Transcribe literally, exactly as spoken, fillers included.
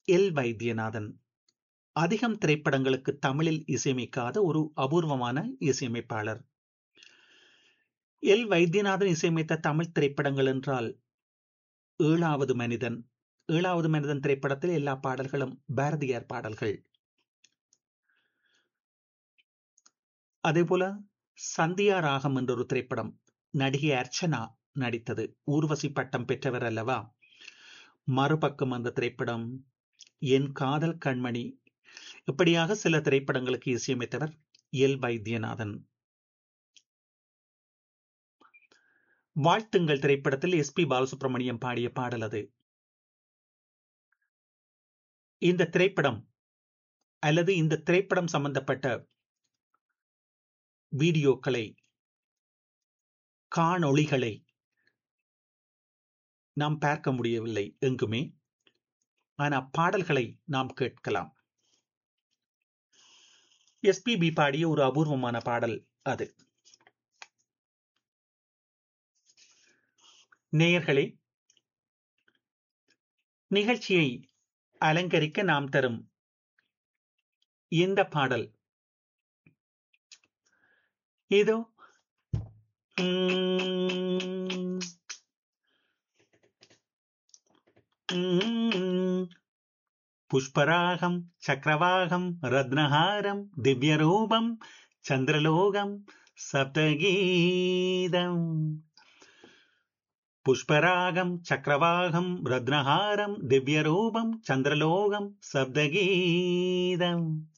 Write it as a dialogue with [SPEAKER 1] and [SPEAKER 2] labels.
[SPEAKER 1] L Vaidyanathan. அதிகம் திரைப்படங்களுக்கு தமிழில் இசையமைக்காத ஒரு அபூர்வமான இசையமைப்பாளர். எல் வைத்தியநாதன் இசையமைத்த தமிழ் திரைப்படங்கள் என்றால் ஏழாவது மனிதன். ஏழாவது மனிதன் திரைப்படத்தில் எல்லா பாடல்களும் பாரதியார் பாடல்கள். அதேபோல சந்தியா ராகம் என்ற ஒரு திரைப்படம், நடிகை அர்ச்சனா நடித்தது. ஊர்வசி பட்டம் பெற்றவர் அல்லவா. மறுபக்கம் அந்த திரைப்படம், என் காதல் கண்மணி, இப்படியாக சில திரைப்படங்களுக்கு இசையமைத்தவர் எல் வைத்தியநாதன். வாழ்த்துங்கள் திரைப்படத்தில் எஸ் பி பாலசுப்ரமணியம் பாடிய பாடல் அது. இந்த திரைப்படம் அல்லது இந்த திரைப்படம் சம்பந்தப்பட்ட வீடியோக்களை, காணொளிகளை நாம் பார்க்க முடியவில்லை எங்குமே. ஆனா பாடல்களை நாம் கேட்கலாம். எஸ்பிபி பாடிய ஒரு அபூர்வமான பாடல் அது. நேயர்களே, நிகழ்ச்சியை அலங்கரிக்க நாம் தரும் இந்த பாடல் இதோ. உம், உம், புஷ்பராகம் சக்கரவாகம் ரத்னஹாரம் திவ்யரூபம் சந்திரலோகம் சப்தகீதம். புஷ்பராகம் சக்கரவாகம் ரத்னஹாரம் திவ்யரூபம் சந்திரலோகம் சப்தகீதம்.